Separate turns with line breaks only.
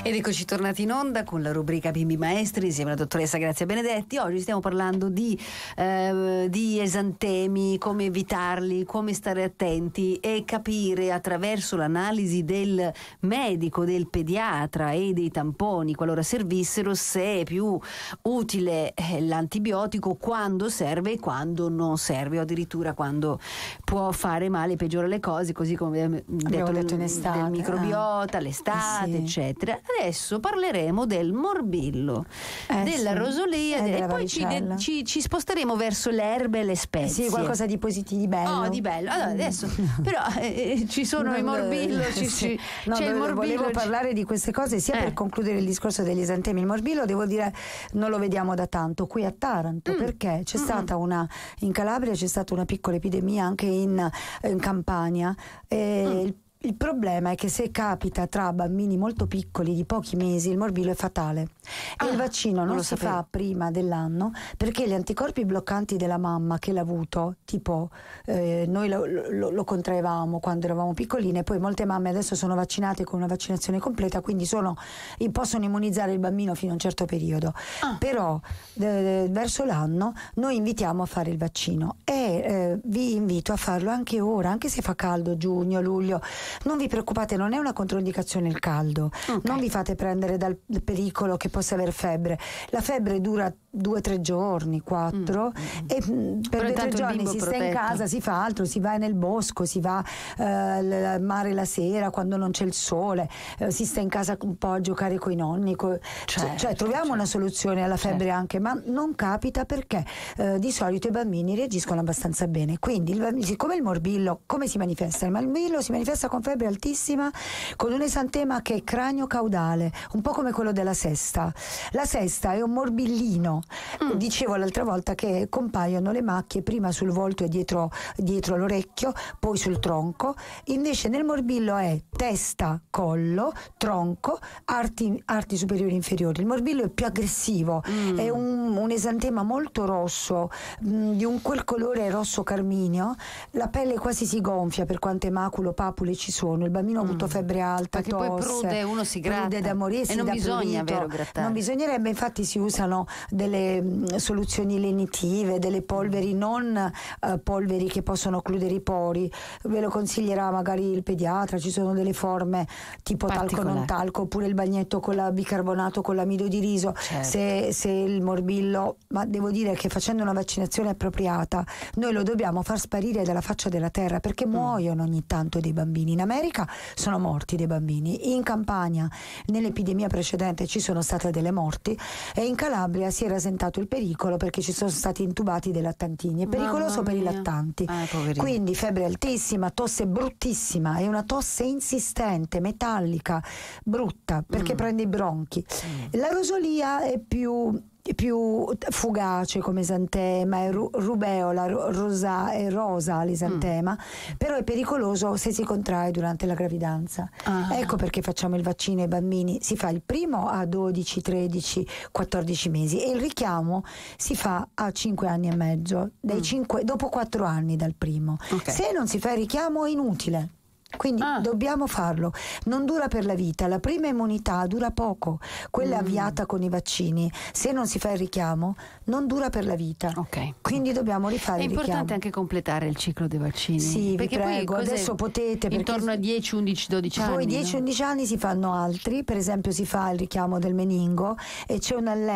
Ed eccoci tornati in onda con la rubrica Bimbi Maestri insieme alla dottoressa Grazia Benedetti. Oggi stiamo parlando di esantemi, come evitarli, come stare attenti e capire attraverso l'analisi del medico, del pediatra e dei tamponi, qualora servissero, se è più utile l'antibiotico, quando serve e quando non serve, o addirittura quando può fare male e peggiorare le cose, così come abbiamo detto in estate, del microbiota, l'estate, eccetera. Adesso parleremo del morbillo, della rosolia e poi ci sposteremo verso le erbe e le spezie.
Sì, qualcosa di positivo, di bello.
Oh, di bello. Allora, adesso però ci sono i morbillo, c'è il morbillo.
Volevo parlare di queste cose sia per concludere il discorso degli esantemi. Il morbillo, devo dire, non lo vediamo da tanto qui a Taranto, perché c'è stata in Calabria c'è stata una piccola epidemia, anche in Campania. Il problema è che se capita tra bambini molto piccoli di pochi mesi, il morbillo è fatale e il vaccino non si fa prima dell'anno, perché gli anticorpi bloccanti della mamma che l'ha avuto, tipo noi lo contraevamo quando eravamo piccoline, poi molte mamme adesso sono vaccinate con una vaccinazione completa, quindi possono immunizzare il bambino fino a un certo periodo, però verso l'anno noi invitiamo a fare il vaccino e vi invito a farlo anche ora, anche se fa caldo, giugno, luglio. Non vi preoccupate, non è una controindicazione il caldo, non vi fate prendere dal pericolo che possa aver febbre. La febbre dura 2-3 giorni, 4 e per 2-3 giorni si sta in casa, si fa altro, si va nel bosco, si va al mare la sera quando non c'è il sole, si sta in casa un po' a giocare coi nonni, cioè troviamo una soluzione alla febbre anche, ma non capita perché di solito i bambini reagiscono abbastanza bene. Quindi siccome il morbillo come si manifesta? Il morbillo si manifesta con febbre altissima, con un esantema che è cranio-caudale, un po' come quello della sesta. La sesta è un morbillino. Dicevo l'altra volta che compaiono le macchie prima sul volto e dietro l'orecchio, poi sul tronco. Invece nel morbillo è testa, collo, tronco, arti superiori e inferiori. Il morbillo è più aggressivo, è un esantema molto rosso, di quel colore rosso carminio. La pelle quasi si gonfia per quante papule ci sono. Il bambino ha avuto febbre alta,
perché
tosse,
poi prude, uno si gratta,
prude da morire,
e non bisogna, vero, grattare. Non
bisognerebbe, infatti si usano delle soluzioni lenitive, delle polveri, non polveri che possono occludere i pori. Ve lo consiglierà magari il pediatra. Ci sono delle forme tipo talco non talco, oppure il bagnetto con la bicarbonato con l'amido di riso, se il morbillo. Ma devo dire che facendo una vaccinazione appropriata noi lo dobbiamo far sparire dalla faccia della terra, perché muoiono ogni tanto dei bambini. In America sono morti dei bambini, in Campania nell'epidemia precedente ci sono state delle morti e in Calabria si era sentato il pericolo perché ci sono stati intubati dei lattantini. È pericoloso per i lattanti. Quindi febbre altissima, tosse bruttissima, è una tosse insistente, metallica, brutta, perché prende i bronchi. La rosolia è più fugace come esantema, è rubeola, è rosa l'esantema, però è pericoloso se si contrae durante la gravidanza. Ecco perché facciamo il vaccino ai bambini. Si fa il primo a 12, 13, 14 mesi e il richiamo si fa a 5 anni e mezzo, dopo 4 anni dal primo. Se non si fa il richiamo è inutile. Quindi dobbiamo farlo. Non dura per la vita, la prima immunità dura poco, quella avviata con i vaccini. Se non si fa il richiamo non dura per la vita, quindi dobbiamo rifare il richiamo.
È importante anche completare il ciclo dei vaccini.
Sì,
perché
vi prego,
poi
adesso potete,
intorno a 10, 11, 12 anni.
Poi 10-11 anni si fanno altri, per esempio si fa il richiamo del meningo e c'è un